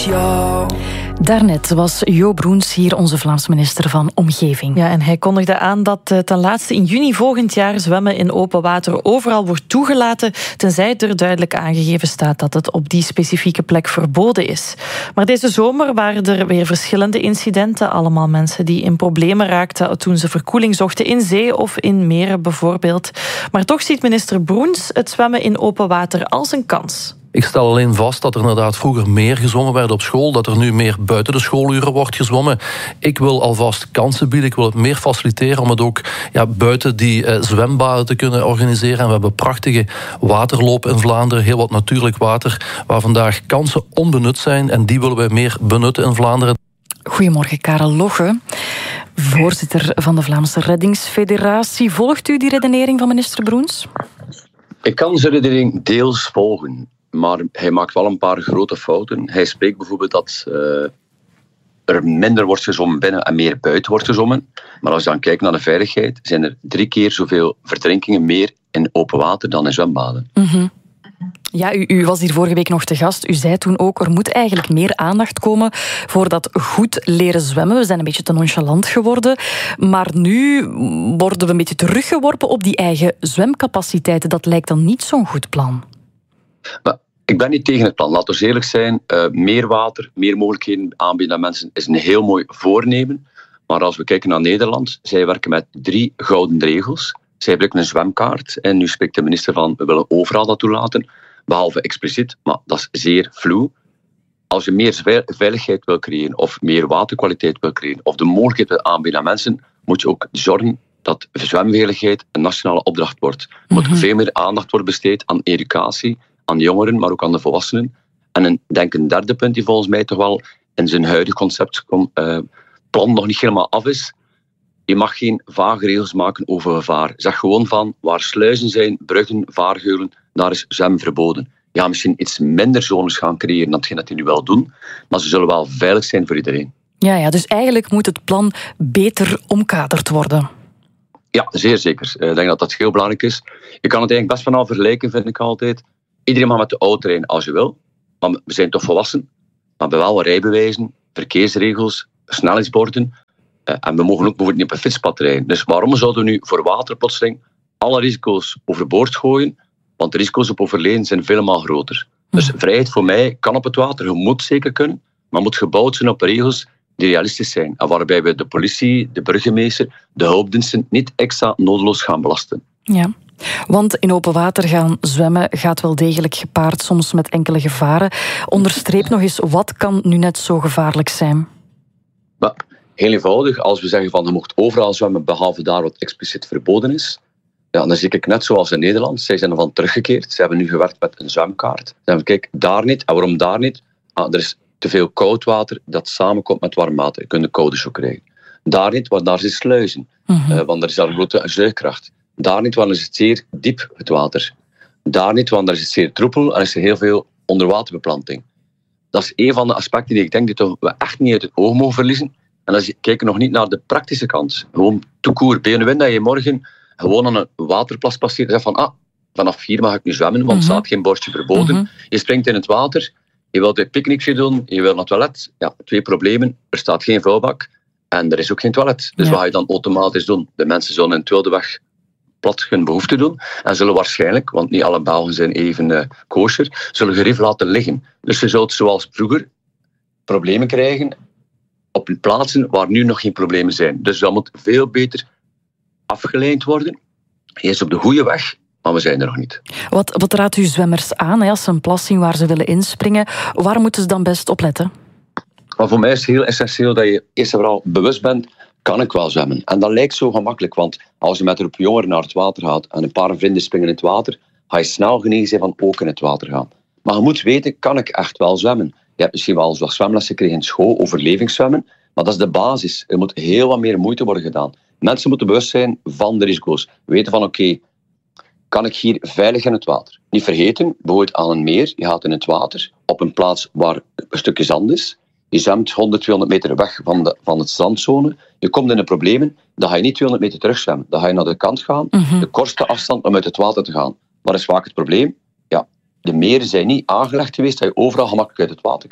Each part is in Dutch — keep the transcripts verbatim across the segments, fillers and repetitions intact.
Daarnet was Jo Broens hier, onze Vlaamse minister van Omgeving. Ja, en hij kondigde aan dat ten laatste in juni volgend jaar zwemmen in open water overal wordt toegelaten, tenzij er duidelijk aangegeven staat dat het op die specifieke plek verboden is. Maar deze zomer waren er weer verschillende incidenten. Allemaal mensen die in problemen raakten toen ze verkoeling zochten in zee of in meren bijvoorbeeld. Maar toch ziet minister Broens het zwemmen in open water als een kans. Ik stel alleen vast dat er inderdaad vroeger meer gezwommen werd op school, dat er nu meer buiten de schooluren wordt gezwommen. Ik wil alvast kansen bieden, ik wil het meer faciliteren om het ook ja, buiten die eh, zwembaden te kunnen organiseren. En we hebben prachtige waterloop in Vlaanderen, heel wat natuurlijk water, waar vandaag kansen onbenut zijn en die willen wij meer benutten in Vlaanderen. Goedemorgen, Karel Logge, voorzitter van de Vlaamse Reddingsfederatie. Volgt u die redenering van minister Broens? Ik kan zijn redenering deels volgen. Maar hij maakt wel een paar grote fouten. Hij spreekt bijvoorbeeld dat uh, er minder wordt gezwommen binnen en meer buiten wordt gezwommen. Maar als je dan kijkt naar de veiligheid, zijn er drie keer zoveel verdrinkingen meer in open water dan in zwembaden. Mm-hmm. Ja, u, u was hier vorige week nog te gast. U zei toen ook, er moet eigenlijk meer aandacht komen voor dat goed leren zwemmen. We zijn een beetje te nonchalant geworden. Maar nu worden we een beetje teruggeworpen op die eigen zwemcapaciteiten. Dat lijkt dan niet zo'n goed plan. Maar ik ben niet tegen het plan. Laten we eerlijk zijn. Uh, meer water, meer mogelijkheden aanbieden aan mensen is een heel mooi voornemen. Maar als we kijken naar Nederland, zij werken met drie gouden regels. Zij gebruiken een zwemkaart. En nu spreekt de minister van, we willen overal dat toelaten. Behalve expliciet, maar dat is zeer vloe. Als je meer veiligheid wil creëren, of meer waterkwaliteit wil creëren, of de mogelijkheid wil aanbieden aan mensen, moet je ook zorgen dat zwemveiligheid een nationale opdracht wordt. Er moet mm-hmm. veel meer aandacht worden besteed aan educatie, aan jongeren, maar ook aan de volwassenen. En een, denk een derde punt die volgens mij toch wel in zijn huidige concept uh, plan nog niet helemaal af is. Je mag geen vage regels maken over gevaar. Zeg gewoon van waar sluizen zijn, bruggen, vaargeulen, daar is zwem verboden. Ja, misschien iets minder zones gaan creëren dan hetgeen dat die nu wel doen, maar ze zullen wel veilig zijn voor iedereen. Ja, ja, dus eigenlijk moet het plan beter omkaderd worden. Ja, zeer zeker. Ik denk dat dat heel belangrijk is. Je kan het eigenlijk best van al vergelijken, vind ik altijd. Iedereen mag met de auto rijden als je wil, maar we zijn toch volwassen. We hebben wel rijbewijzen, verkeersregels, snelheidsborden. Uh, en we mogen ook bijvoorbeeld niet op een fietspad rijden. Dus waarom zouden we nu voor water plotseling alle risico's overboord gooien? Want de risico's op overlijden zijn veel maal groter. Dus vrijheid voor mij kan op het water, je moet zeker kunnen, maar moet gebouwd zijn op regels die realistisch zijn. En waarbij we de politie, de burgemeester, de hulpdiensten niet extra nodeloos gaan belasten. Ja. Want in open water gaan zwemmen gaat wel degelijk gepaard soms met enkele gevaren. Onderstreep nog eens, wat kan nu net zo gevaarlijk zijn? Maar heel eenvoudig, als we zeggen van je mocht overal zwemmen behalve daar wat expliciet verboden is, ja, dan zie ik net zoals in Nederland. Zij zijn ervan teruggekeerd. Ze hebben nu gewerkt met een zwemkaart. Ze hebben kijk, daar niet. En waarom daar niet? Ah, er is te veel koud water dat samenkomt met warm water. Je kunt een koude shock krijgen. Daar niet, want daar zit sluizen. Mm-hmm. Uh, want er is al een grote zuigkracht. Daar niet, want er is het zeer diep, het water. Daar niet, want er is het zeer troepel en is er heel veel onderwaterbeplanting. Dat is een van de aspecten die ik denk dat we echt niet uit het oog mogen verliezen. En als je kijkt nog niet naar de praktische kant. Gewoon tout court. Ben je win dat je morgen gewoon aan een waterplas passeert en zegt van, ah, vanaf hier mag ik nu zwemmen, want er mm-hmm. staat geen bordje verboden. Mm-hmm. Je springt in het water, je wilt een picknickje doen, je wilt naar het toilet. Ja, twee problemen. Er staat geen vuilbak en er is ook geen toilet. Dus ja. Wat ga je dan automatisch doen? De mensen zullen in het wilde weg plat hun behoefte doen en zullen waarschijnlijk, want niet alle Belgen zijn even uh, kosher, zullen gerief laten liggen. Dus je zult zoals vroeger problemen krijgen op plaatsen waar nu nog geen problemen zijn. Dus dat moet veel beter afgeleid worden. Hij is op de goede weg, maar we zijn er nog niet. Wat, wat raadt u zwemmers aan, hè, als ze een plas zien waar ze willen inspringen? Waar moeten ze dan best op letten? Maar voor mij is het heel essentieel dat je eerst en vooral bewust bent, kan ik wel zwemmen? En dat lijkt zo gemakkelijk, want als je met een groep jongeren naar het water gaat en een paar vrienden springen in het water, ga je snel genegen zijn van ook in het water gaan. Maar je moet weten, kan ik echt wel zwemmen? Je hebt misschien wel eens wat zwemlessen gekregen in school, overlevingszwemmen, maar dat is de basis. Er moet heel wat meer moeite worden gedaan. Mensen moeten bewust zijn van de risico's. Weten van, oké, okay, kan ik hier veilig in het water? Niet vergeten, bijvoorbeeld aan een meer, je gaat in het water, op een plaats waar een stukje zand is. Je zwemt honderd, tweehonderd meter weg van, de, van het strandzone. Je komt in de problemen, dan ga je niet tweehonderd meter terugzwemmen. Dan ga je naar de kant gaan, mm-hmm. de kortste afstand om uit het water te gaan. Wat is vaak het probleem? Ja, de meren zijn niet aangelegd geweest dat je overal gemakkelijk uit het water kan.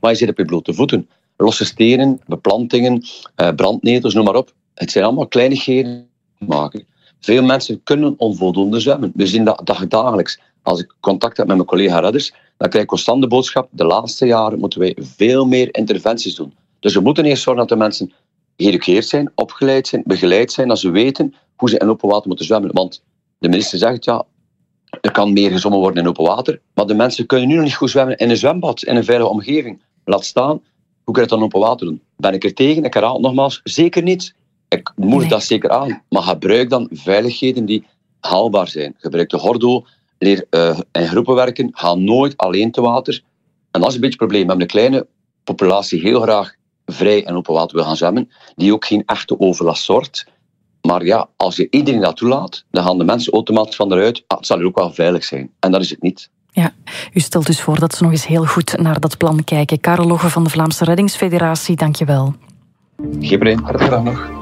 maar je zit op je blote voeten. Losse stenen, beplantingen, uh, brandnetels, noem maar op. Het zijn allemaal kleinigheden maken. Veel mensen kunnen onvoldoende zwemmen. We zien dat dagelijks. Als ik contact heb met mijn collega redders, dan krijg ik constant de boodschap: de laatste jaren moeten wij veel meer interventies doen. Dus we moeten eerst zorgen dat de mensen geëduceerd zijn, opgeleid zijn, begeleid zijn, dat ze weten hoe ze in open water moeten zwemmen. Want de minister zegt, ja, er kan meer gezwommen worden in open water, maar de mensen kunnen nu nog niet goed zwemmen in een zwembad, in een veilige omgeving. Laat staan, hoe kan je het dan in open water doen? Ben ik er tegen? Ik herhaal het nogmaals, zeker niet. Ik moedig nee. dat zeker aan. Maar gebruik dan veiligheden die haalbaar zijn. Gebruik de gordel, leer uh, in groepen werken, ga nooit alleen te water. En dat is een beetje het probleem. We hebben een kleine populatie heel graag vrij in open water wil gaan zwemmen, die ook geen echte overlast zorgt. Maar ja, als je iedereen dat toelaat, dan gaan de mensen automatisch van eruit. Ah, het zal er ook wel veilig zijn. En dat is het niet. Ja, u stelt dus voor dat ze nog eens heel goed naar dat plan kijken. Karel Logge van de Vlaamse Reddingsfederatie, dank je wel. Geen probleem, hartelijk gedaan nog.